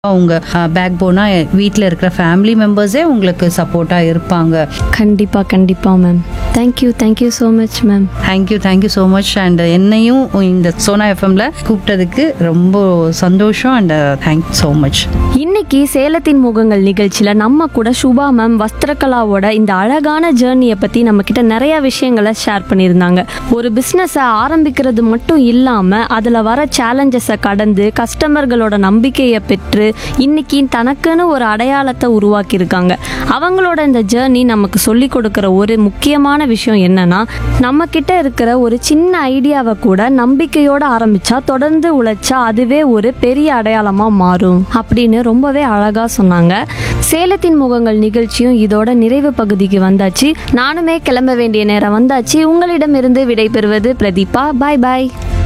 அவங்க பேக் போனா வீட்டில் இருக்கிற ஃபேமிலி மெம்பர்ஸே உங்களுக்கு சப்போர்ட்டாக இருப்பாங்க. கண்டிப்பாக கண்டிப்பாக ma'am. Thank you so much ma'am. Thank you so much. And என்னையும் இந்த சோனா எஃப்எம்ல கூப்பிட்டதுக்கு ரொம்ப சந்தோஷம். And thank you so much. இன்னைக்கு சேலத்தின் முகங்கள் நிகழ்ச்சியில் நம்ம கூட சுபா மேம் வஸ்திரகலாவோட இந்த அழகான ஜேர்னியை பற்றி நம்மக்கிட்ட நிறைய விஷயங்களை ஷேர் பண்ணியிருந்தாங்க. ஒரு பிஸ்னஸை ஆரம்பிக்கிறது மட்டும் இல்லாமல் அதில் வர சேலஞ்சஸை கடந்து கஸ்டமர்களோட நம்பிக்கையை பெற்று இன்னைக்கு தனக்குன்னு ஒரு அடையாளத்தை உருவாக்கியிருக்காங்க. அவங்களோட இந்த ஜேர்னி நமக்கு சொல்லி கொடுக்குற ஒரு முக்கியமான விஷயம் என்னன்னா, நம்ம கிட்ட இருக்கிற ஒரு சின்ன ஐடியாவை கூட நம்பிக்கையோட ஆரம்பிச்சா தொடர்ந்து உழைச்சா அதுவே ஒரு பெரிய அடையாளமா மாறும் அப்படின்னு ரொம்பவே அழகா சொன்னாங்க. சேலத்தின் முகங்கள் நிகழ்ச்சியும் இதோட நிறைவு பகுதிக்கு வந்தாச்சு. நானுமே கிளம்ப வேண்டிய நேரம் வந்தாச்சு. உங்களிடமிருந்து விடைபெறுவது பிரதீபா. பாய் பாய்.